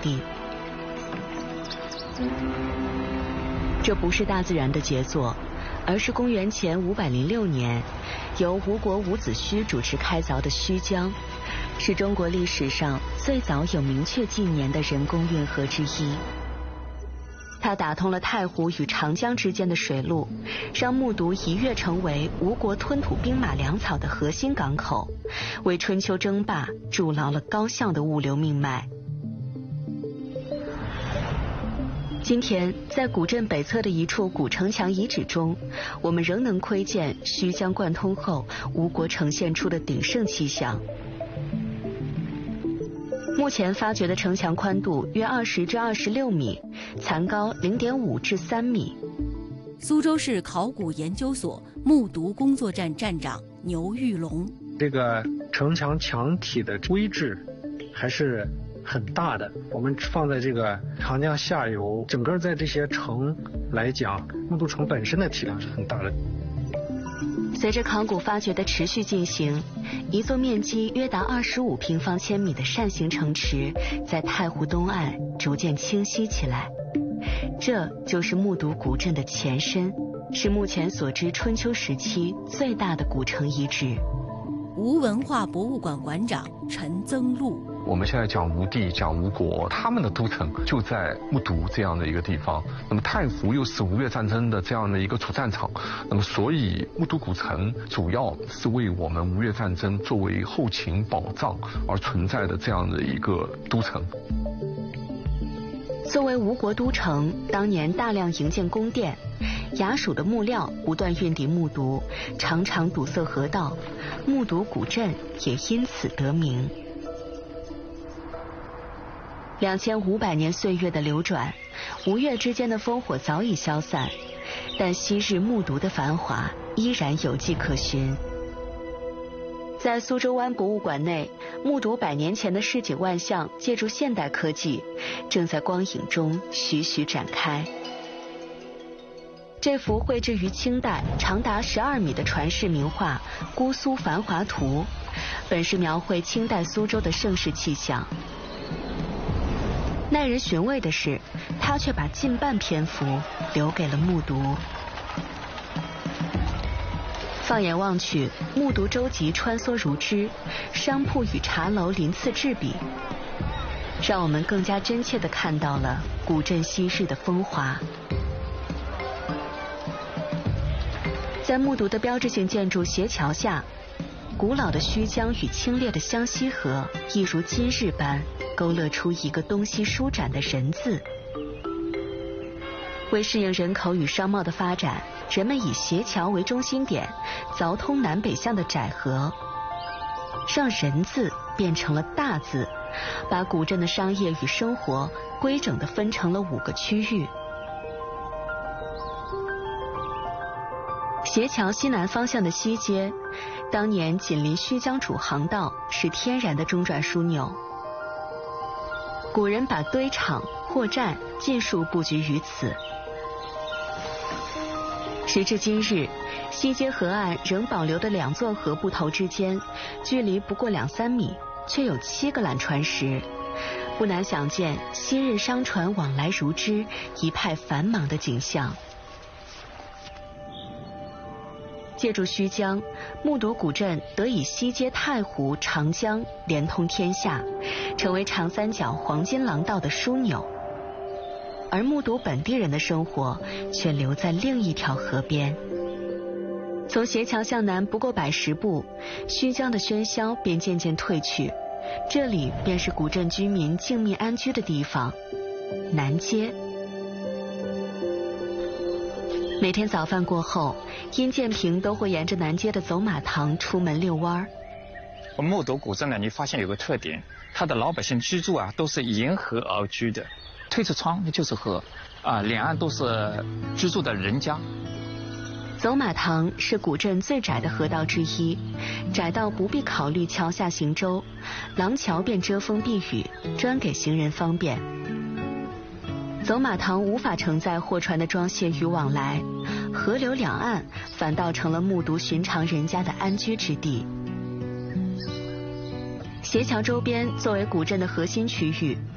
地。这不是大自然的杰作，而是公元前506年由吴国伍子胥主持开凿的胥江，是中国历史上最早有明确纪年的人工运河之一。它打通了太湖与长江之间的水路，让木渎一跃成为吴国吞吐兵马粮草的核心港口，为春秋争霸筑牢了高效的物流命脉。今天，在古镇北侧的一处古城墙遗址中，我们仍能窥见胥江贯通后吴国呈现出的鼎盛气象。目前发掘的城墙宽度约20至26米，残高0.5至3米。 苏州市考古研究所木渎工作站站长牛玉龙： 这个城墙墙体的规制还是很大的，我们放在这个长江下游，整个在这些城来讲，木渎城本身的体量是很大的。 随着考古发掘的持续进行，一座面积约达25平方千米的扇形城池在太湖东岸逐渐清晰起来。这就是木渎古镇的前身，是目前所知春秋时期最大的古城遗址。 吴文化博物馆馆长陈增禄： 我们现在讲吴地，讲吴国，他们的都城就在木渎这样的一个地方。那么太湖又是吴越战争的这样的一个主战场，那么所以木渎古城主要是为我们吴越战争作为后勤保障而存在的这样的一个都城。 作为吴国都城，当年大量营建宫殿，衙署的木料不断运抵木渎，常常堵塞河道，木渎古镇也因此得名。2500年岁月的流转，吴越之间的烽火早已消散，但昔日木渎的繁华依然有迹可循。在苏州湾博物馆内，木渎100年前的市井万象，借助现代科技，正在光影中徐徐展开。这幅绘制于清代、长达12米的传世名画《姑苏繁华图》，本是描绘清代苏州的盛世气象。耐人寻味的是，他却把近半篇幅留给了木渎。放眼望去，木渎舟楫穿梭如织，商铺与茶楼鳞次栉比，让我们更加真切地看到了古镇昔日的风华。在木渎的标志性建筑斜桥下，古老的胥江与清冽的湘西河一如今日般勾勒出一个东西舒展的人字。为适应人口与商贸的发展，人们以斜桥为中心点，凿通南北向的窄河，让人字变成了大字，把古镇的商业与生活规整地分成了5个区域。斜桥西南方向的西街，当年紧邻胥江主航道，是天然的中转枢纽。古人把堆场、货站尽数布局于此。时至今日，西街河岸仍保留的2座河埠头之间，距离不过2-3米，却有7个缆船石，不难想见昔日商船往来如织、一派繁忙的景象。借助胥江，木渎古镇得以西接太湖、长江，连通天下，成为长三角黄金廊道的枢纽。而木渎本地人的生活却留在另一条河边。从斜桥向南不过110步，胥江的喧嚣便渐渐退去，这里便是古镇居民静谧安居的地方——南街。每天早饭过后，殷建平都会沿着南街的走马塘出门遛弯儿。 木渎古镇呢，你发现有个特点，它的老百姓居住啊，都是沿河而居的，推着窗那就是河，两岸都是居住的人家。 走马塘是古镇最窄的河道之一，窄到不必考虑桥下行舟，廊桥便遮风避雨，专给行人方便。走马塘无法承载货船的装卸与往来，河流两岸反倒成了木渎寻常人家的安居之地。斜桥周边作为古镇的核心区域，